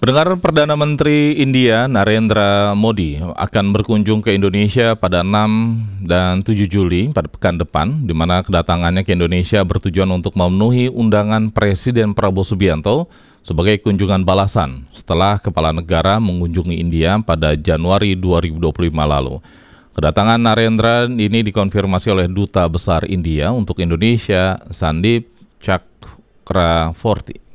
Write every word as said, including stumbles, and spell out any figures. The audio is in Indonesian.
Pendengar, Perdana Menteri India Narendra Modi akan berkunjung ke Indonesia pada enam dan tujuh Juli pada pekan depan, di mana kedatangannya ke Indonesia bertujuan untuk memenuhi undangan Presiden Prabowo Subianto sebagai kunjungan balasan setelah kepala negara mengunjungi India pada Januari dua ribu dua puluh lima lalu. Kedatangan Narendra ini dikonfirmasi oleh Duta Besar India untuk Indonesia, Sandeep Chakravorty.